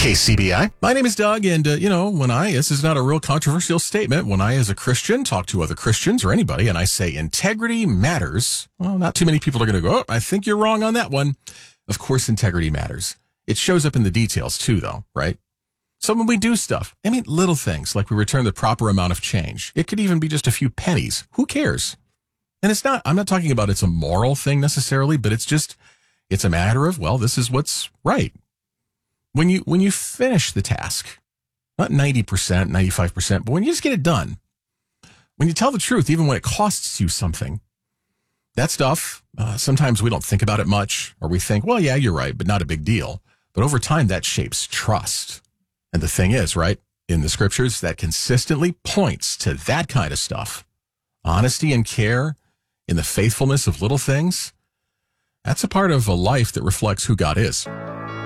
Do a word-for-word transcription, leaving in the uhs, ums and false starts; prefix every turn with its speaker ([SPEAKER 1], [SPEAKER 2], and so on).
[SPEAKER 1] K C B I. My name is Doug, and, uh, you know, when I, this is not a real controversial statement, when I, as a Christian, talk to other Christians or anybody, and I say integrity matters, well, not too many people are going to go, oh, I think you're wrong on that one. Of course, integrity matters. It shows up in the details, too, though, right? So when we do stuff, I mean, little things, like we return the proper amount of change. It could even be just a few pennies. Who cares? And it's not, I'm not talking about it's a moral thing necessarily, but it's just, it's a matter of, well, this is what's right. When you when you finish the task, not ninety percent, ninety-five percent, but when you just get it done, when you tell the truth, even when it costs you something, that stuff, uh, sometimes we don't think about it much, or we think, well, yeah, you're right, but not a big deal. But over time, that shapes trust. And the thing is, right, in the scriptures, that consistently points to that kind of stuff. Honesty and care in the faithfulness of little things, that's a part of a life that reflects who God is.